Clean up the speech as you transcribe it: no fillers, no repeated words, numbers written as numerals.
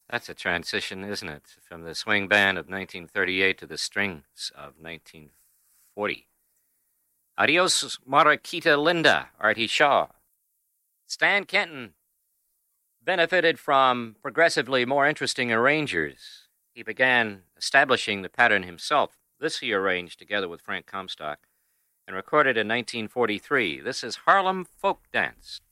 That's a transition, isn't it? From the swing band of 1938 to the strings of 1940. Adios, Mariquita Linda, Artie Shaw. Stan Kenton benefited from progressively more interesting arrangers. He began establishing the pattern himself. This he arranged together with Frank Comstock and recorded in 1943. This is Harlem Folk Dance.